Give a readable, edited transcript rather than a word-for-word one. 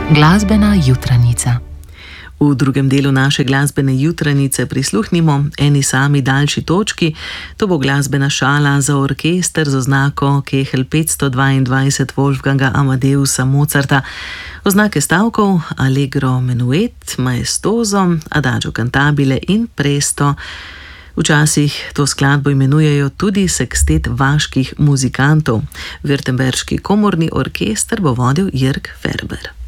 Glasbena jutranica. V drugem delu naše glasbene jutranice prisluhnimo eni sami daljši točki. To bo glasbena šala za orkester z oznako Kehel 522 Wolfganga Amadeusa Mozarta. Oznake stavkov Allegro menuet, maestoso, adagio cantabile in presto. Včasih to skladbo imenujejo tudi sekstet vaških muzikantov. Württemberški komorni orkester bo vodil Jörg Ferber.